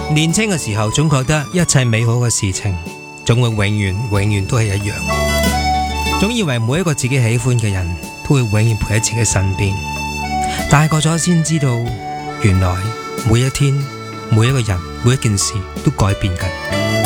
年輕嘅時候總覺得一切美好嘅事情總會永遠都係一樣，總以為每一個自己喜歡嘅人都會永遠陪喺自己身邊。大個咗先知道，原來每一天、每一個人、每一件事都改變緊。